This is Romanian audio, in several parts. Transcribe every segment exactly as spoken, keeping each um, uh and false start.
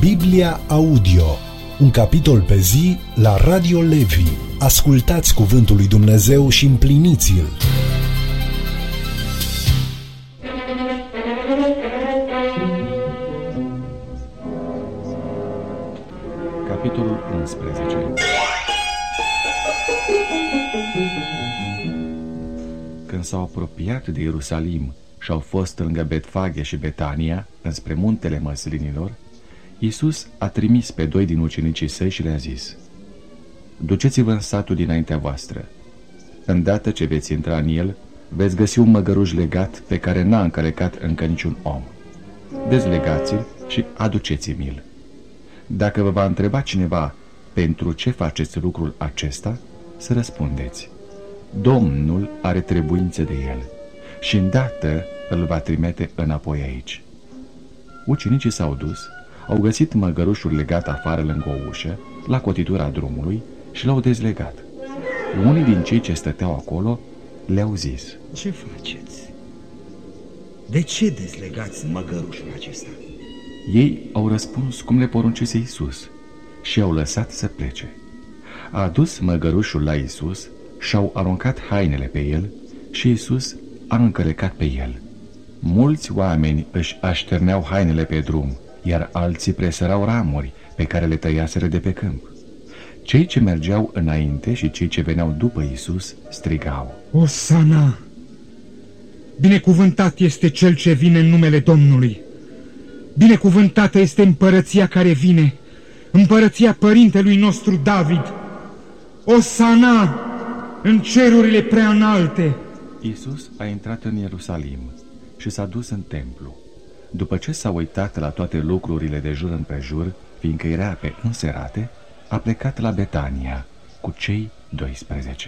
Biblia Audio, un capitol pe zi la Radio Levi. Ascultați cuvântul lui Dumnezeu și împliniți-l. Capitolul unsprezece. Când s-au apropiat de Ierusalim și au fost lângă Betfage și Betania, înspre muntele Măslinilor, Iisus a trimis pe doi din ucenicii săi și le-a zis: duceți-vă în satul dinaintea voastră. Îndată ce veți intra în el, veți găsi un măgăruș legat pe care n-a încălecat încă niciun om. Dezlegați-l și aduceți-mi-l. Dacă vă va întreba cineva pentru ce faceți lucrul acesta, să răspundeți: Domnul are trebuință de el și îndată îl va trimite înapoi aici. Ucenicii s-au dus, au găsit măgărușul legat afară lângă o ușă, la cotitura drumului, și l-au dezlegat. Unii din cei ce stăteau acolo le-au zis: ce faceți? De ce dezlegați măgărușul acesta? Ei au răspuns cum le poruncise Iisus și au lăsat să plece. A adus măgărușul la Iisus și-au aruncat hainele pe el și Iisus a încălecat pe el. Mulți oameni își așterneau hainele pe drum, iar alții presărau ramuri pe care le tăiaseră de pe câmp. Cei ce mergeau înainte și cei ce veneau după Iisus strigau: Osana! Binecuvântat este cel ce vine în numele Domnului! Binecuvântată este împărăția care vine, împărăția părintelui nostru David! Osana în cerurile prea înalte! Iisus a intrat în Ierusalim și s-a dus în templu. După ce s-a uitat la toate lucrurile de jur împrejur, fiindcă era pe înserate, a plecat la Betania cu cei doisprezece.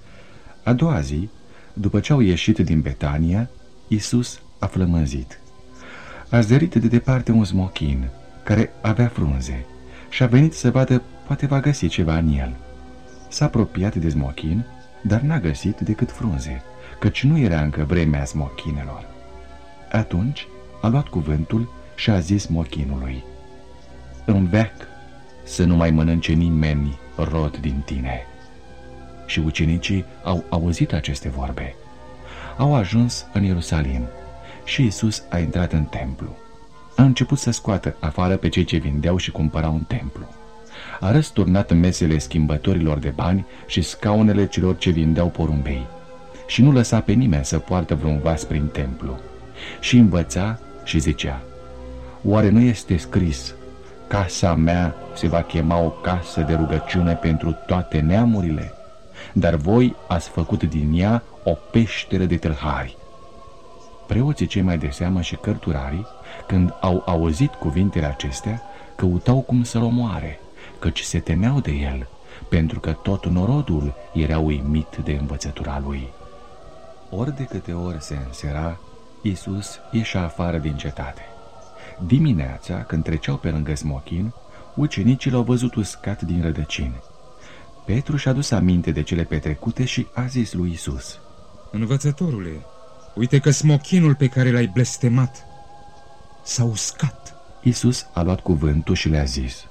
A doua zi, după ce au ieșit din Betania, Iisus a flămânzit. A zărit de departe un smochin care avea frunze și a venit să vadă poate va găsi ceva în el. S-a apropiat de smochin, dar n-a găsit decât frunze, căci nu era încă vremea smochinelor. Atunci a luat cuvântul și a zis smochinului: în veac să nu mai mănânce nimeni rod din tine. Și ucenicii au auzit aceste vorbe. Au ajuns în Ierusalim și Iisus a intrat în templu. A început să scoată afară pe cei ce vindeau și cumpărau în templu. A răsturnat mesele schimbătorilor de bani și scaunele celor ce vindeau porumbei și nu lăsa pe nimeni să poartă vreun vas prin templu. Și învăța și zicea: oare nu este scris: casa mea se va chema o casă de rugăciune pentru toate neamurile? Dar voi ați făcut din ea o peșteră de tâlhari. Preoții cei mai de seamă și cărturarii, când au auzit cuvintele acestea, căutau cum să-l omoare, căci se temeau de el, pentru că tot norodul era uimit de învățătura lui. Ori de câte ori se însera, Iisus ieșea afară din cetate. Dimineața, când treceau pe lângă smochin, ucenicii l-au văzut uscat din rădăcini. Petru și-a dus aminte de cele petrecute și a zis lui Iisus: învățătorule, uite că smochinul pe care l-ai blestemat s-a uscat. Iisus a luat cuvântul și le-a zis: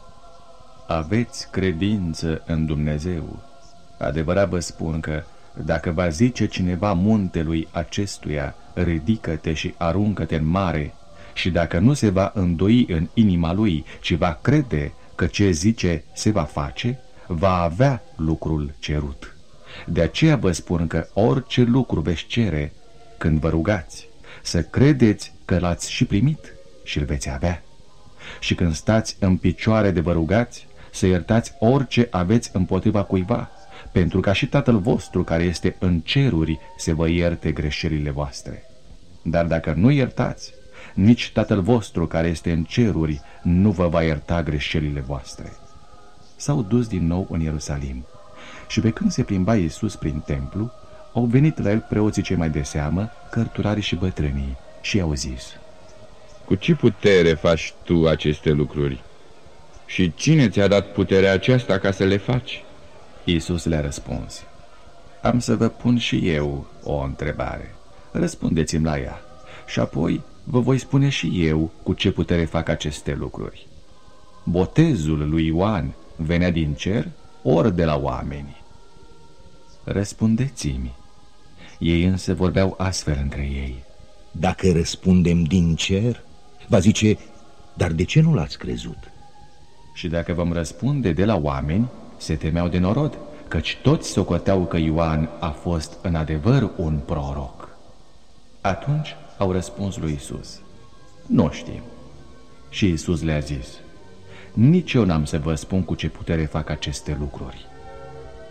aveți credință în Dumnezeu? Adevărat vă spun că dacă va zice cineva muntelui acestuia: ridică-te și aruncă-te în mare, și dacă nu se va îndoi în inima lui, ci va crede că ce zice se va face, va avea lucrul cerut. De aceea vă spun că orice lucru veți cere când vă rugați, să credeți că l-ați și primit și îl veți avea. Și când stați în picioare de vă rugați, să iertați orice aveți împotriva cuiva, pentru ca și Tatăl vostru care este în ceruri să vă ierte greșelile voastre. Dar dacă nu iertați, nici Tatăl vostru care este în ceruri nu vă va ierta greșelile voastre. S-au dus din nou în Ierusalim și pe când se plimba Iisus prin templu, au venit la el preoții cei mai de seamă, cărturarii și bătrânii, și i-au zis: cu ce putere faci tu aceste lucruri? Și cine ți-a dat puterea aceasta ca să le faci? Iisus le-a răspuns: am să vă pun și eu o întrebare. Răspundeți-mi la ea și apoi vă voi spune și eu cu ce putere fac aceste lucruri. botezul lui Ioan venea din cer, ori de la oameni? Răspundeți-mi. Ei însă vorbeau astfel între ei. Dacă răspundem din cer, va zice, dar de ce nu l-ați crezut? Și dacă vom răspunde de la oameni, se temeau de norod, căci toți socoteau că Ioan a fost în adevăr un proroc. Atunci au răspuns lui Iisus: nu știm. Și Iisus le-a zis: nici eu n-am să vă spun cu ce putere fac aceste lucruri.